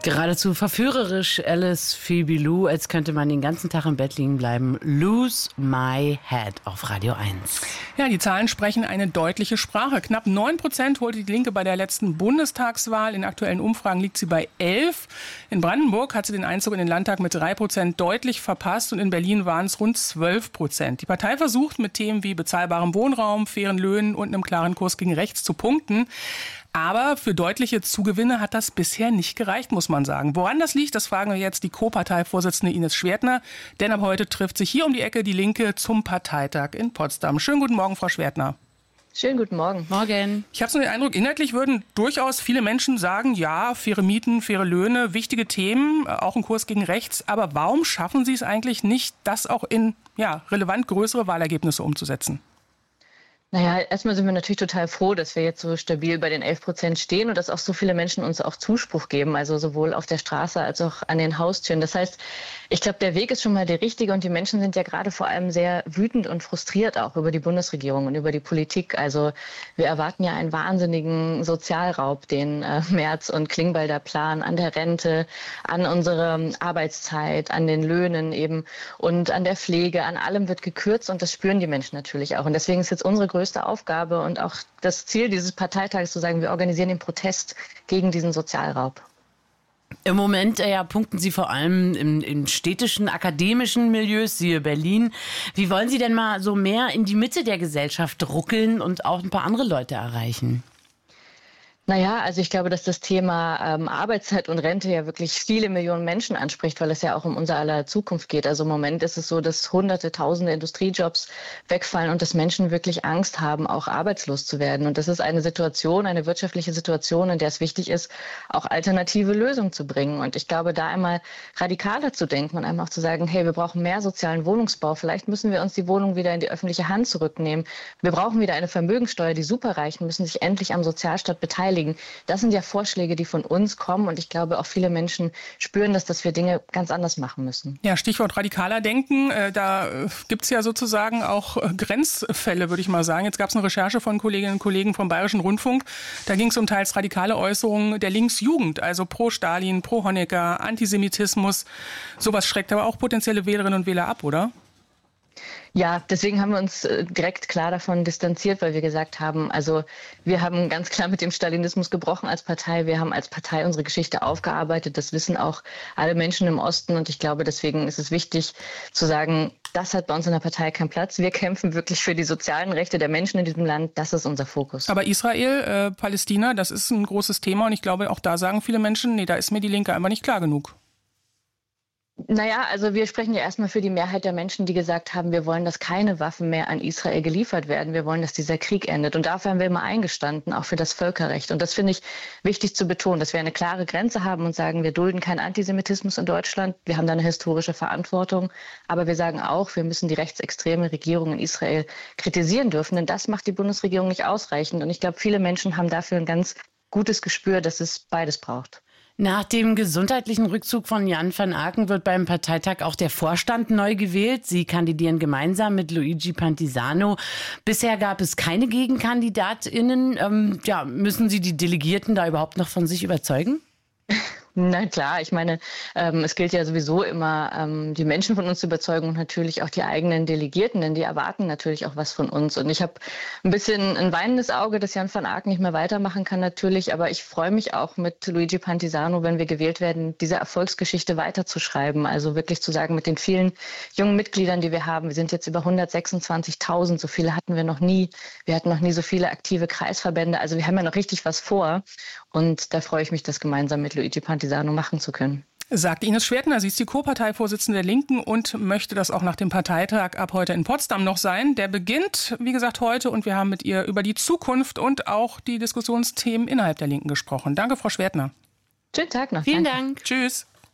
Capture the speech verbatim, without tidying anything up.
Geradezu verführerisch, Alice Phoebe Lou, als könnte man den ganzen Tag im Bett liegen bleiben. Lose My Head auf Radio eins. Ja, die Zahlen sprechen eine deutliche Sprache. Knapp neun Prozent holte die Linke bei der letzten Bundestagswahl. In aktuellen Umfragen liegt sie bei elf. In Brandenburg hat sie den Einzug in den Landtag mit drei Prozent deutlich verpasst und in Berlin waren es rund zwölf Prozent. Die Partei versucht mit Themen wie bezahlbarem Wohnraum, fairen Löhnen und einem klaren Kurs gegen rechts zu punkten. Aber für deutliche Zugewinne hat das bisher nicht gereicht, muss man sagen. Woran das liegt, das fragen wir jetzt die Co-Parteivorsitzende Ines Schwertner. Denn ab heute trifft sich hier um die Ecke die Linke zum Parteitag in Potsdam. Schönen guten Morgen, Frau Schwertner. Schönen guten Morgen. Morgen. Ich habe so den Eindruck, inhaltlich würden durchaus viele Menschen sagen, ja, faire Mieten, faire Löhne, wichtige Themen, auch ein Kurs gegen rechts. Aber warum schaffen Sie es eigentlich nicht, das auch in ja, relevant größere Wahlergebnisse umzusetzen? Naja, erstmal sind wir natürlich total froh, dass wir jetzt so stabil bei den elf Prozent stehen und dass auch so viele Menschen uns auch Zuspruch geben, also sowohl auf der Straße als auch an den Haustüren. Das heißt, ich glaube, der Weg ist schon mal der richtige und die Menschen sind ja gerade vor allem sehr wütend und frustriert auch über die Bundesregierung und über die Politik. Also wir erwarten ja einen wahnsinnigen Sozialraub, den äh, Merz und Klingbeil da planen, an der Rente, an unserer Arbeitszeit, an den Löhnen eben und an der Pflege, an allem wird gekürzt und das spüren die Menschen natürlich auch. Und deswegen ist jetzt unsere größte größte Aufgabe und auch das Ziel dieses Parteitages zu sagen, wir organisieren den Protest gegen diesen Sozialraub. Im Moment äh, ja, punkten Sie vor allem in, in städtischen, akademischen Milieus, siehe Berlin. Wie wollen Sie denn mal so mehr in die Mitte der Gesellschaft ruckeln und auch ein paar andere Leute erreichen? Naja, also ich glaube, dass das Thema ähm, Arbeitszeit und Rente ja wirklich viele Millionen Menschen anspricht, weil es ja auch um unser aller Zukunft geht. Also im Moment ist es so, dass hunderte, tausende Industriejobs wegfallen und dass Menschen wirklich Angst haben, auch arbeitslos zu werden. Und das ist eine Situation, eine wirtschaftliche Situation, in der es wichtig ist, auch alternative Lösungen zu bringen. Und ich glaube, da einmal radikaler zu denken und einmal auch zu sagen, hey, wir brauchen mehr sozialen Wohnungsbau. Vielleicht müssen wir uns die Wohnung wieder in die öffentliche Hand zurücknehmen. Wir brauchen wieder eine Vermögenssteuer. Die Superreichen müssen sich endlich am Sozialstaat beteiligen. Das sind ja Vorschläge, die von uns kommen und ich glaube auch viele Menschen spüren das, dass wir Dinge ganz anders machen müssen. Ja, Stichwort radikaler Denken, äh, da äh, gibt es ja sozusagen auch äh, Grenzfälle, würde ich mal sagen. Jetzt gab es eine Recherche von Kolleginnen und Kollegen vom Bayerischen Rundfunk, da ging es um teils radikale Äußerungen der Linksjugend, also pro Stalin, pro Honecker, Antisemitismus. Sowas schreckt aber auch potenzielle Wählerinnen und Wähler ab, oder? Ja, deswegen haben wir uns direkt klar davon distanziert, weil wir gesagt haben, also wir haben ganz klar mit dem Stalinismus gebrochen als Partei. Wir haben als Partei unsere Geschichte aufgearbeitet. Das wissen auch alle Menschen im Osten. Und ich glaube, deswegen ist es wichtig zu sagen, das hat bei uns in der Partei keinen Platz. Wir kämpfen wirklich für die sozialen Rechte der Menschen in diesem Land. Das ist unser Fokus. Aber Israel, äh, Palästina, das ist ein großes Thema. Und ich glaube, auch da sagen viele Menschen, nee, da ist mir die Linke einfach nicht klar genug. Naja, also wir sprechen ja erstmal für die Mehrheit der Menschen, die gesagt haben, wir wollen, dass keine Waffen mehr an Israel geliefert werden. Wir wollen, dass dieser Krieg endet. Und dafür haben wir immer eingestanden, auch für das Völkerrecht. Und das finde ich wichtig zu betonen, dass wir eine klare Grenze haben und sagen, wir dulden keinen Antisemitismus in Deutschland. Wir haben da eine historische Verantwortung. Aber wir sagen auch, wir müssen die rechtsextreme Regierung in Israel kritisieren dürfen. Denn das macht die Bundesregierung nicht ausreichend. Und ich glaube, viele Menschen haben dafür ein ganz gutes Gespür, dass es beides braucht. Nach dem gesundheitlichen Rückzug von Jan van Aken wird beim Parteitag auch der Vorstand neu gewählt. Sie kandidieren gemeinsam mit Luigi Pantisano. Bisher gab es keine GegenkandidatInnen. Ähm, ja, müssen Sie die Delegierten da überhaupt noch von sich überzeugen? Na klar, ich meine, ähm, es gilt ja sowieso immer, ähm, die Menschen von uns zu überzeugen und natürlich auch die eigenen Delegierten, denn die erwarten natürlich auch was von uns. Und ich habe ein bisschen ein weinendes Auge, dass Jan van Aken nicht mehr weitermachen kann natürlich, aber ich freue mich auch mit Luigi Pantisano, wenn wir gewählt werden, diese Erfolgsgeschichte weiterzuschreiben. Also wirklich zu sagen, mit den vielen jungen Mitgliedern, die wir haben, wir sind jetzt über hundertsechsundzwanzigtausend, so viele hatten wir noch nie. Wir hatten noch nie so viele aktive Kreisverbände, also wir haben ja noch richtig was vor. Und da freue ich mich, das gemeinsam mit Luigi Pantisano machen zu können. Sagt Ines Schwertner, sie ist die Co-Parteivorsitzende der Linken und möchte das auch nach dem Parteitag ab heute in Potsdam noch sein. Der beginnt, wie gesagt, heute und wir haben mit ihr über die Zukunft und auch die Diskussionsthemen innerhalb der Linken gesprochen. Danke, Frau Schwertner. Schönen Tag noch. Vielen Danke. Dank. Tschüss.